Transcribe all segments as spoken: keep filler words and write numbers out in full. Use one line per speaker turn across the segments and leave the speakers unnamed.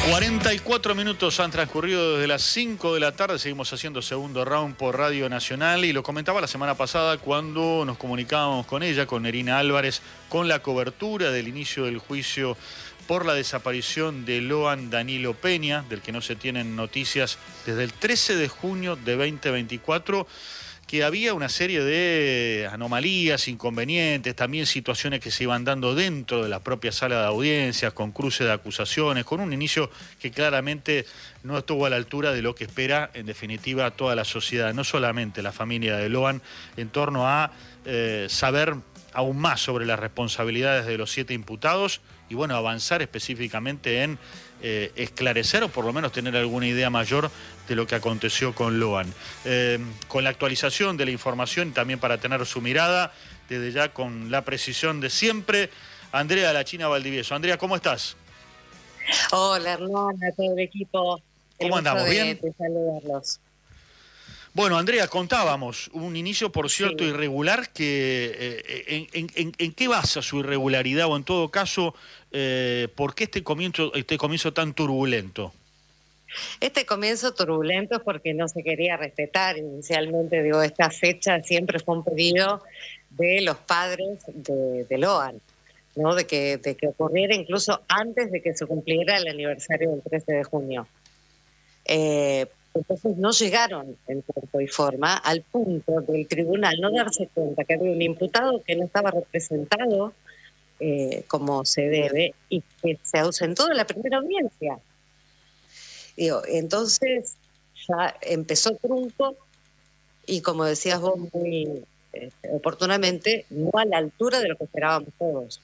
cuarenta y cuatro minutos han transcurrido desde las cinco de la tarde, seguimos haciendo segundo round por Radio Nacional y lo comentaba la semana pasada cuando nos comunicábamos con ella, con Nerina Álvarez, con la cobertura del inicio del juicio por la desaparición de Loan Danilo Peña, del que no se tienen noticias desde el trece de junio de veinte veinticuatro, que había una serie de anomalías, inconvenientes, también situaciones que se iban dando dentro de la propia sala de audiencias, con cruce de acusaciones, con un inicio que claramente no estuvo a la altura de lo que espera, en definitiva, toda la sociedad, no solamente la familia de Loan, en torno a eh, saber aún más sobre las responsabilidades de los siete imputados y, bueno, avanzar específicamente en eh, esclarecer o por lo menos tener alguna idea mayor de lo que aconteció con Loan. Eh, con la actualización de la información y también para tener su mirada, desde ya con la precisión de siempre, Andrea La China Valdivieso. Andrea, ¿cómo estás?
Hola, Hernán, a todo el equipo.
¿Cómo andamos?
De,
¿Bien?
de saludarlos.
Bueno, Andrea, contábamos un inicio, por cierto,
sí.
irregular, que eh, en, en, en, ¿en qué basa su irregularidad? O en todo caso, eh, ¿por qué este comienzo, este comienzo tan turbulento?
Este comienzo turbulento es porque no se quería respetar inicialmente. Digo, esta fecha siempre fue un pedido de los padres de, de Loan, ¿no? De que, de que ocurriera incluso antes de que se cumpliera el aniversario del trece de junio. Eh, Entonces no llegaron en tiempo y forma al punto del tribunal no darse cuenta que había un imputado que no estaba representado eh, como se debe y que se ausentó de la primera audiencia. Digo, entonces ya empezó trunco y, como decías vos muy eh, oportunamente, no a la altura de lo que esperábamos todos.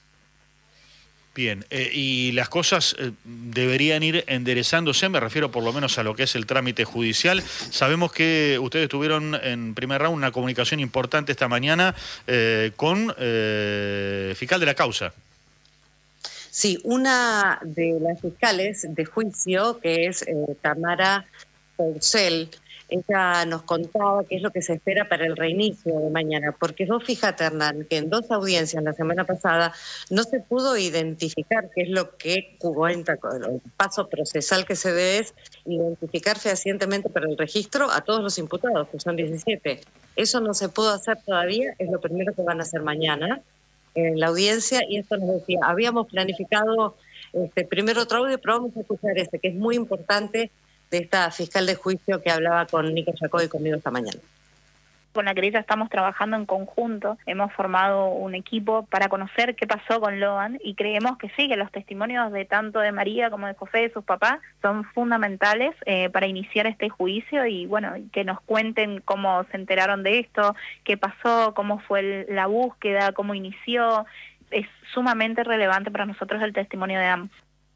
Bien, eh, y las cosas eh, deberían ir enderezándose, me refiero por lo menos a lo que es el trámite judicial. Sabemos que ustedes tuvieron en primer round una comunicación importante esta mañana eh, con eh, fiscal de la causa.
Sí, una de las fiscales de juicio, que es eh, Tamara Porcel, ella nos contaba qué es lo que se espera para el reinicio de mañana, porque vos fíjate, Hernán, que en dos audiencias la semana pasada no se pudo identificar qué es lo que cuenta, el paso procesal que se debe es identificar fehacientemente para el registro a todos los imputados, que son diecisiete. Eso no se pudo hacer todavía, es lo primero que van a hacer mañana en la audiencia, y esto nos decía, habíamos planificado este, primero otro audio, pero vamos a escuchar este, que es muy importante, de esta fiscal de juicio que hablaba con Nico Jacobi conmigo esta mañana.
Con la querella estamos trabajando en conjunto, hemos formado un equipo para conocer qué pasó con Loan y creemos que sí, que los testimonios de tanto de María como de José, de sus papás, son fundamentales eh, para iniciar este juicio y bueno, que nos cuenten cómo se enteraron de esto, qué pasó, cómo fue el, la búsqueda, cómo inició. Es sumamente relevante para nosotros el testimonio de ambos.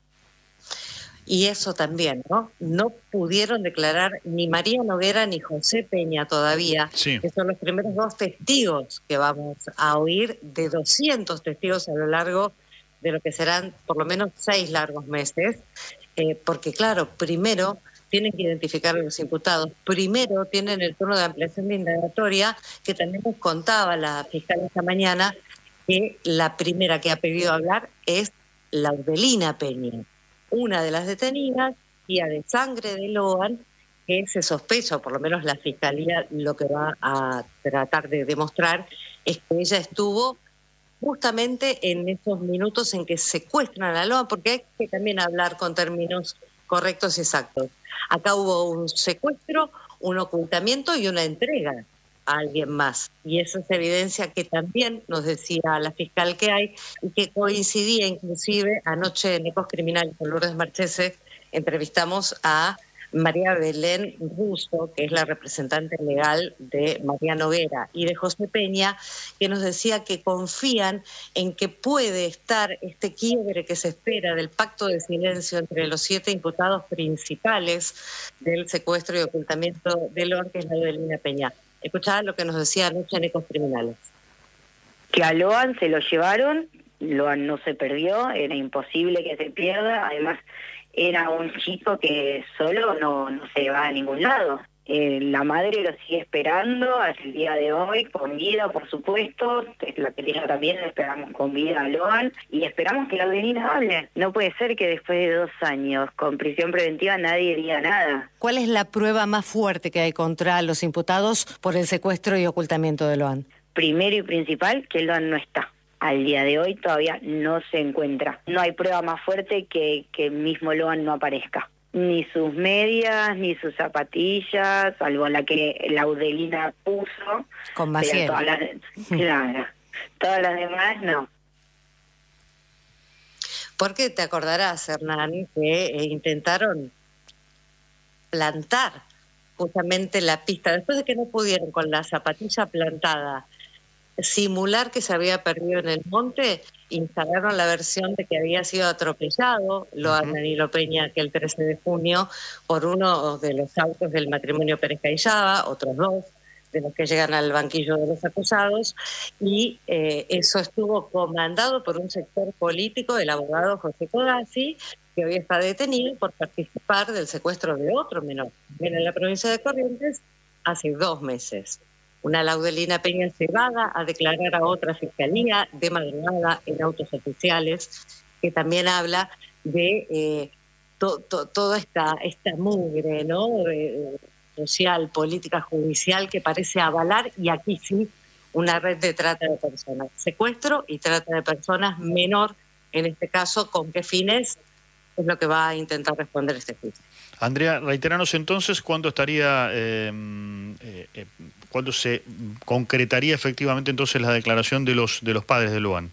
Y eso también, ¿no? No pudieron declarar ni María Noguera ni José Peña todavía,
sí.
que son los primeros dos testigos que vamos a oír de doscientos testigos a lo largo de lo que serán por lo menos seis largos meses, eh, porque claro, primero tienen que identificar a los imputados, primero tienen el turno de ampliación de indagatoria, que también nos contaba la fiscal esta mañana, que la primera que ha pedido hablar es Laudelina Peña, una de las detenidas, tía de sangre de Loan, que se sospecha, o por lo menos la fiscalía lo que va a tratar de demostrar, es que ella estuvo justamente en esos minutos en que secuestran a Loan, porque hay que también hablar con términos correctos y exactos. Acá hubo un secuestro, un ocultamiento y una entrega a alguien más. Y esa es evidencia que también nos decía la fiscal que hay y que coincidía inclusive anoche en Ecos Criminales con Lourdes Marchese. Entrevistamos a María Belén Russo, que es la representante legal de María Noguera y de José Peña, que nos decía que confían en que puede estar este quiebre que se espera del pacto de silencio entre los siete imputados principales del secuestro y ocultamiento de Loan, que es Laudelina Peña. Escuchaba lo que nos decía anoche en Ecos Criminales.
Que a Loan se lo llevaron, Loan no se perdió, era imposible que se pierda, además era un chico que solo no, no se va a ningún lado. Eh, la madre lo sigue esperando hasta el día de hoy, con vida, por supuesto. La pelea también la esperamos con vida a Loan y esperamos que la Laudelina hable. No puede ser que después de dos años con prisión preventiva nadie diga nada.
¿Cuál es la prueba más fuerte que hay contra los imputados por el secuestro y ocultamiento de Loan?
Primero y principal, que Loan no está. Al día de hoy todavía no se encuentra. No hay prueba más fuerte que que mismo Loan no aparezca. Ni sus medias, ni sus zapatillas, salvo la que Laudelina puso.
Con Maciel.
Todas las, claro, todas las demás no.
Porque te acordarás, Hernán, que eh, intentaron plantar justamente la pista, después de que no pudieron con la zapatilla plantada simular que se había perdido en el monte, instalaron la versión de que había sido atropellado Loan Danilo Peña aquel trece de junio por uno de los autos del matrimonio Pérez Cayaba, otros dos de los que llegan al banquillo de los acusados, y eh, eso estuvo comandado por un sector político del abogado José Codazzi, que hoy está detenido por participar del secuestro de otro menor, también en la provincia de Corrientes, hace dos meses. Una Laudelina Peña llevada a declarar a otra fiscalía de madrugada en autos oficiales, que también habla de eh, to, to, toda esta, esta mugre, ¿no? Eh, social, política, judicial, que parece avalar, y aquí sí, una red de trata de personas. Secuestro y trata de personas menor, en este caso, ¿con qué fines? Es lo que va a intentar responder este juicio.
Andrea, reiteranos entonces cuándo estaría, eh, eh, cuándo se concretaría efectivamente entonces la declaración de los de los padres de Loan.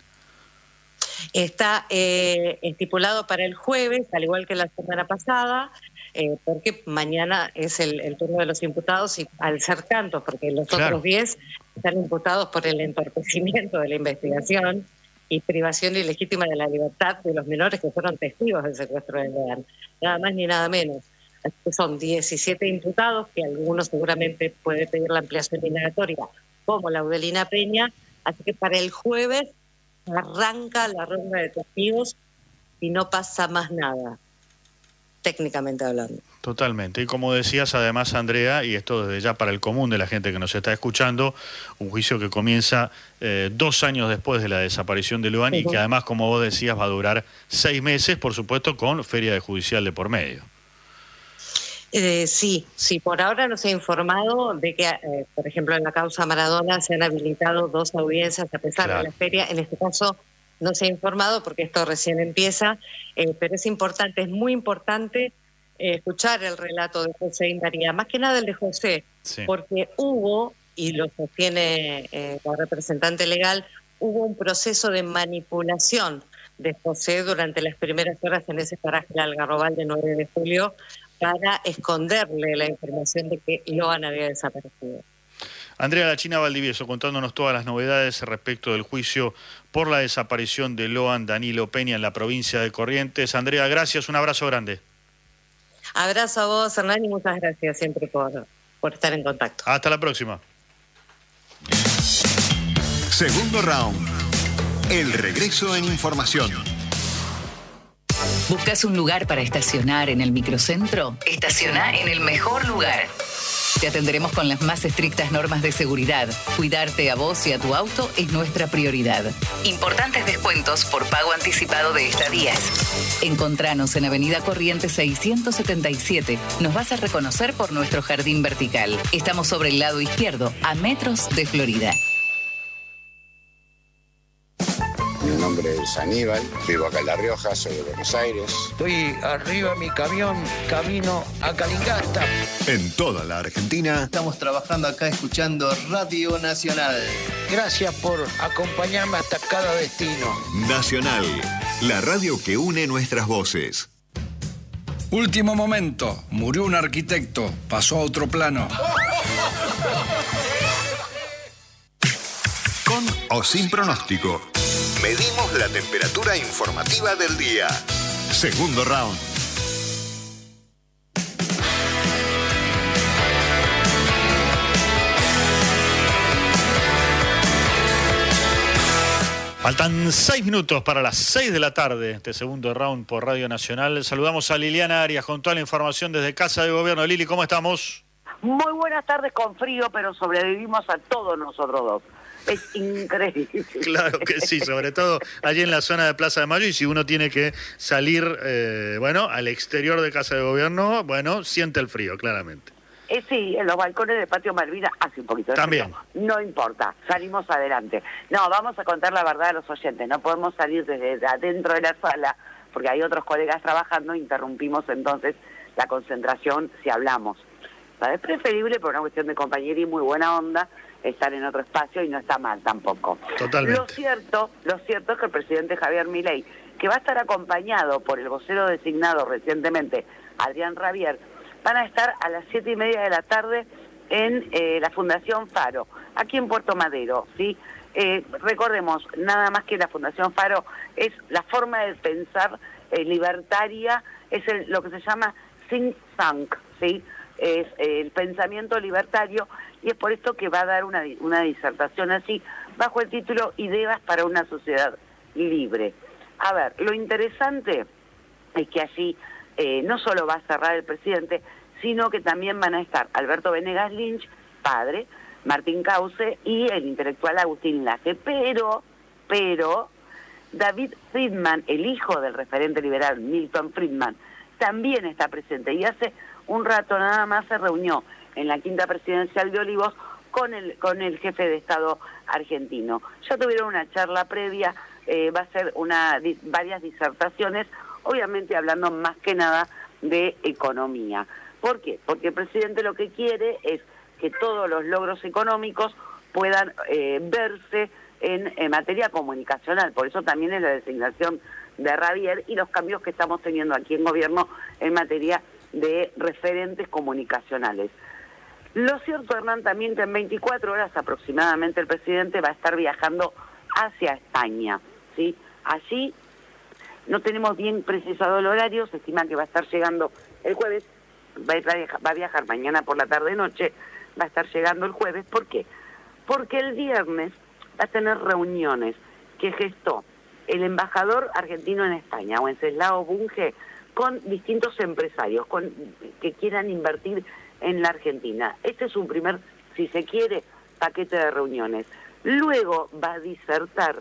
Está eh, estipulado para el jueves, al igual que la semana pasada, eh, porque mañana es el, el turno de los imputados, y al ser tantos, porque los
Claro.
otros diez están imputados por el entorpecimiento de la investigación y privación ilegítima de la libertad de los menores que fueron testigos del secuestro de Loan. Nada más ni nada menos. Así que son diecisiete imputados, que algunos seguramente puede pedir la ampliación indagatoria, como Laudelina Peña. Así que para el jueves arranca la ronda de testigos y no pasa más nada, técnicamente hablando.
Totalmente. Y como decías además, Andrea, y esto desde ya para el común de la gente que nos está escuchando, un juicio que comienza eh, dos años después de la desaparición de Loan, uh-huh. y que además, como vos decías, va a durar seis meses, por supuesto, con feria de judicial de por medio.
Eh, sí, sí, por ahora no se ha informado de que, eh, por ejemplo, en la causa Maradona se han habilitado dos audiencias a pesar claro. de la feria. En este caso no se ha informado porque esto recién empieza, eh, pero es importante, es muy importante eh, escuchar el relato de José y María, más que nada el de José, sí. porque hubo, y lo sostiene eh, la representante legal, hubo un proceso de manipulación de José durante las primeras horas en ese paraje del Algarrobal de nueve de julio, para esconderle la información de que Loan había desaparecido.
Andrea La China Valdivieso, contándonos todas las novedades respecto del juicio por la desaparición de Loan Danilo Peña en la provincia de Corrientes. Andrea, gracias, un abrazo grande.
Abrazo a vos, Hernán, y muchas gracias siempre por, por estar en contacto.
Hasta la próxima.
Segundo round. El regreso en información.
¿Buscas un lugar para estacionar en el microcentro? Estaciona en el mejor lugar. Te atenderemos con las más estrictas normas de seguridad. Cuidarte a vos y a tu auto es nuestra prioridad. Importantes descuentos por pago anticipado de estadías. Encontranos en Avenida Corrientes seiscientos setenta y siete. Nos vas a reconocer por nuestro jardín vertical. Estamos sobre el lado izquierdo, a metros de Florida.
Mi nombre es Aníbal, vivo acá en La Rioja, soy de Buenos Aires.
Estoy arriba de mi camión, camino a Calingasta.
En toda la Argentina.
Estamos trabajando acá escuchando Radio Nacional.
Gracias por acompañarme hasta cada destino.
Nacional, la radio que une nuestras voces.
Último momento, murió un arquitecto, pasó a otro plano.
Con o sin pronóstico. Medimos la temperatura informativa del día. Segundo round.
Faltan seis minutos para las seis de la tarde, este segundo round por Radio Nacional. Saludamos a Liliana Arias con toda la información desde Casa de Gobierno. Lili, ¿cómo estamos?
Muy buenas tardes con frío, pero sobrevivimos a todos nosotros dos. Es increíble.
Claro que sí, sobre todo allí en la zona de Plaza de Mayo, y si uno tiene que salir, eh, bueno, al exterior de Casa de Gobierno, bueno, siente el frío, claramente.
Eh, sí, en los balcones del Patio Malvinas hace un poquito de
También.
frío. No importa, salimos adelante. No, vamos a contar la verdad a los oyentes. No podemos salir desde adentro de la sala, porque hay otros colegas trabajando, interrumpimos entonces la concentración si hablamos. Es preferible, por una cuestión de compañería y muy buena onda, estar en otro espacio, y no está mal tampoco.
Totalmente.
Lo cierto, lo cierto es que el presidente Javier Milei, que va a estar acompañado por el vocero designado recientemente, Adrián Rabier, van a estar a las siete y media de la tarde en eh, la Fundación Faro, aquí en Puerto Madero, ¿sí? Eh, recordemos, nada más que la Fundación Faro es la forma de pensar eh, libertaria, es el, lo que se llama think tank, ¿sí? Es eh, el pensamiento libertario, y es por esto que va a dar una, una disertación así, bajo el título Ideas para una sociedad libre. A ver, lo interesante es que allí eh, no solo va a cerrar el presidente, sino que también van a estar Alberto Venegas Lynch, padre, Martín Krause y el intelectual Agustín Laje, pero, pero, David Friedman, el hijo del referente liberal Milton Friedman, también está presente, y hace un rato nada más se reunió en la quinta presidencial de Olivos con el con el jefe de Estado argentino. Ya tuvieron una charla previa, eh, va a ser una di, varias disertaciones, obviamente hablando más que nada de economía. ¿Por qué? Porque el presidente lo que quiere es que todos los logros económicos puedan eh, verse en, en materia comunicacional. Por eso también es la designación de Rabier y los cambios que estamos teniendo aquí en gobierno en materia de referentes comunicacionales. Lo cierto, Hernán, también que en veinticuatro horas aproximadamente el presidente va a estar viajando hacia España, ¿sí? Allí no tenemos bien precisado el horario, se estima que va a estar llegando el jueves, va a, viajar, va a viajar mañana por la tarde-noche, va a estar llegando el jueves. ¿Por qué? Porque el viernes va a tener reuniones que gestó el embajador argentino en España, Wenceslao Bunge, con distintos empresarios con, que quieran invertir en la Argentina. Este es un primer, si se quiere, paquete de reuniones. Luego va a disertar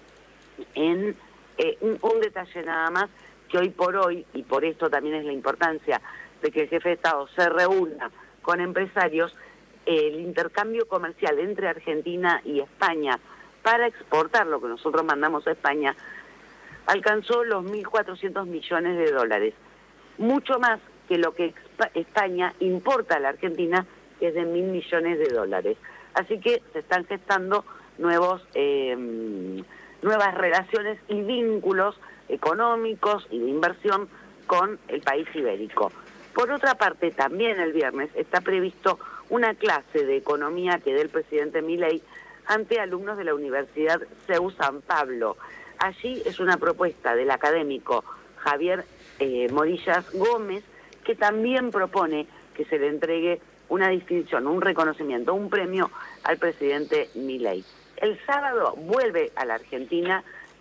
en eh, un, un detalle nada más, que hoy por hoy, y por esto también es la importancia de que el jefe de Estado se reúna con empresarios, eh, el intercambio comercial entre Argentina y España para exportar lo que nosotros mandamos a España alcanzó los mil cuatrocientos millones de dólares, mucho más que lo que España importa a la Argentina, que es de mil millones de dólares. Así que se están gestando nuevos, eh, nuevas relaciones y vínculos económicos y de inversión con el país ibérico. Por otra parte, también el viernes está previsto una clase de economía que dé el presidente Milei ante alumnos de la Universidad CEU San Pablo. Allí es una propuesta del académico Javier eh, Morillas Gómez, que también propone que se le entregue una distinción, un reconocimiento, un premio al presidente Milei. El sábado vuelve a la Argentina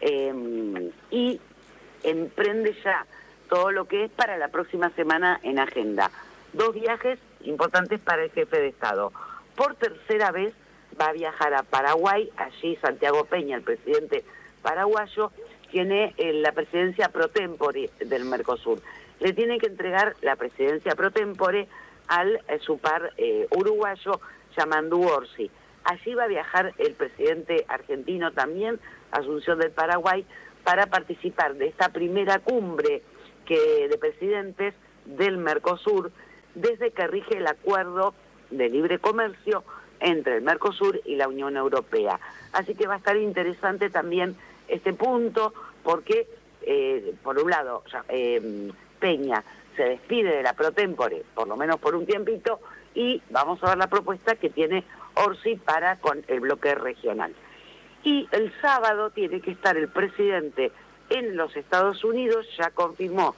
eh, y emprende ya todo lo que es para la próxima semana en agenda. Dos viajes importantes para el jefe de Estado. Por tercera vez va a viajar a Paraguay, allí Santiago Peña, el presidente paraguayo, tiene eh, la presidencia pro tempore del Mercosur. Le tiene que entregar la presidencia pro tempore al eh, su par eh, uruguayo, Yamandu Orsi. Allí va a viajar el presidente argentino también, Asunción del Paraguay, para participar de esta primera cumbre que de presidentes del Mercosur, desde que rige el acuerdo de libre comercio entre el Mercosur y la Unión Europea. Así que va a estar interesante también este punto, porque, eh, por un lado, eh, Peña se despide de la pro tempore, por lo menos por un tiempito, y vamos a ver la propuesta que tiene Orsi para con el bloque regional. Y el sábado tiene que estar el presidente en los Estados Unidos, ya confirmó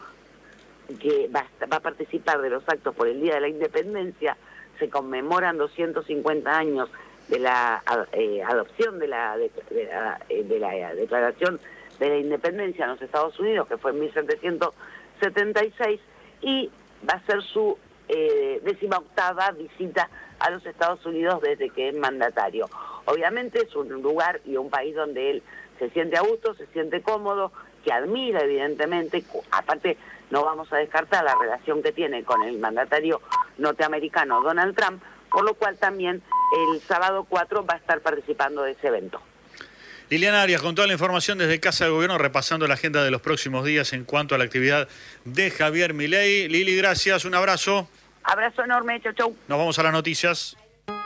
que va a, va a participar de los actos por el Día de la Independencia. Se conmemoran doscientos cincuenta años de la eh, adopción de la, de, de, la, de la Declaración de la Independencia en los Estados Unidos, que fue en mil setecientos setenta y seis, y va a ser su eh, décima octava visita a los Estados Unidos desde que es mandatario. Obviamente es un lugar y un país donde él se siente a gusto, se siente cómodo, que admira evidentemente, aparte no vamos a descartar la relación que tiene con el mandatario norteamericano Donald Trump, por lo cual también el sábado cuatro va a estar participando de ese evento.
Liliana Arias, con toda la información desde Casa de Gobierno, repasando la agenda de los próximos días en cuanto a la actividad de Javier Milei. Lili, gracias, un abrazo.
Abrazo enorme, chau, chau.
Nos vamos a las noticias.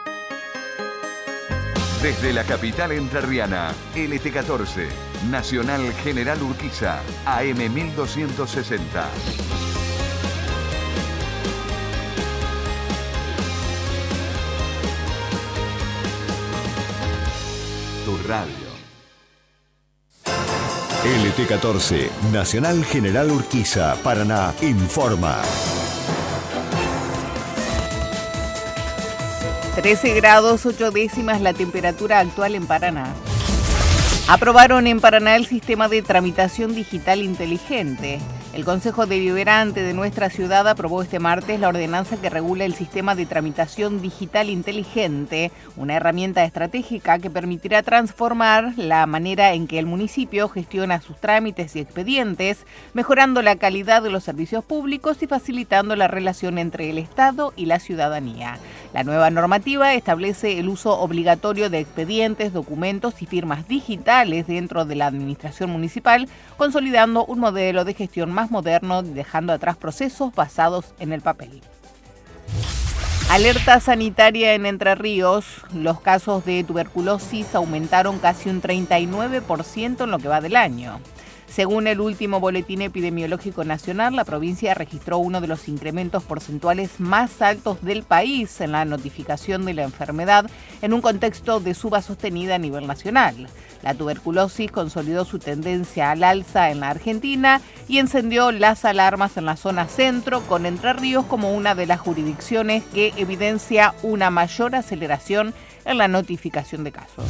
Desde la capital entrerriana, L T catorce, Nacional General Urquiza, A M mil doscientos sesenta. Tu radio. L T catorce, Nacional General Urquiza, Paraná, informa.
trece grados ocho décimas la temperatura actual en Paraná. Aprobaron en Paraná el sistema de tramitación digital inteligente. El Consejo Deliberante de nuestra ciudad aprobó este martes la ordenanza que regula el sistema de tramitación digital inteligente, una herramienta estratégica que permitirá transformar la manera en que el municipio gestiona sus trámites y expedientes, mejorando la calidad de los servicios públicos y facilitando la relación entre el Estado y la ciudadanía. La nueva normativa establece el uso obligatorio de expedientes, documentos y firmas digitales dentro de la administración municipal, consolidando un modelo de gestión más moderno, dejando atrás procesos basados en el papel. Alerta sanitaria en Entre Ríos. Los casos de tuberculosis aumentaron casi un treinta y nueve por ciento en lo que va del año. Según el último Boletín Epidemiológico Nacional, la provincia registró uno de los incrementos porcentuales más altos del país en la notificación de la enfermedad en un contexto de suba sostenida a nivel nacional. La tuberculosis consolidó su tendencia al alza en la Argentina y encendió las alarmas en la zona centro, con Entre Ríos como una de las jurisdicciones que evidencia una mayor aceleración en la notificación de casos.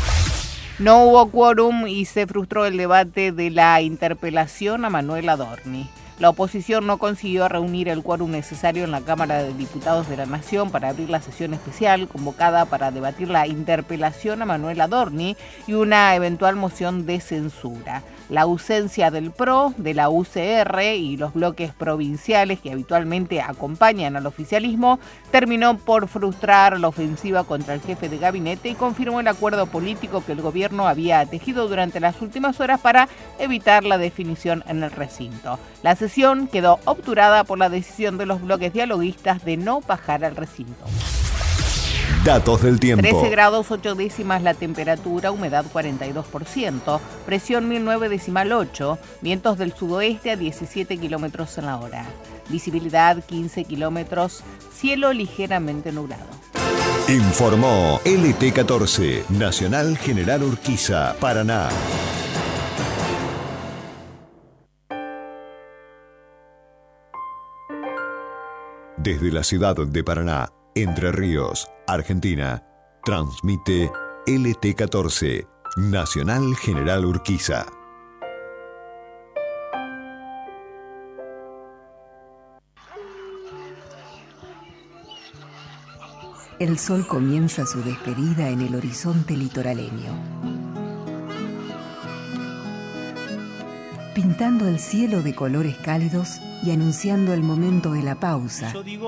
No hubo quórum y se frustró el debate de la interpelación a Manuel Adorni. La oposición no consiguió reunir el quórum necesario en la Cámara de Diputados de la Nación para abrir la sesión especial convocada para debatir la interpelación a Manuel Adorni y una eventual moción de censura. La ausencia del P R O, de la U C R y los bloques provinciales que habitualmente acompañan al oficialismo terminó por frustrar la ofensiva contra el jefe de gabinete y confirmó el acuerdo político que el gobierno había tejido durante las últimas horas para evitar la definición en el recinto. La sesión quedó obturada por la decisión de los bloques dialoguistas de no bajar al recinto.
Datos del tiempo.
trece grados ocho décimas la temperatura, humedad cuarenta y dos por ciento, presión mil nueve decimal ocho, vientos del sudoeste a diecisiete kilómetros en la hora. Visibilidad quince kilómetros, cielo ligeramente nublado.
Informó L T catorce, Nacional General Urquiza, Paraná. Desde la ciudad de Paraná, Entre Ríos, Argentina, transmite L T catorce, Nacional General Urquiza.
El sol comienza su despedida en el horizonte litoraleño, pintando el cielo de colores cálidos y anunciando el momento de la pausa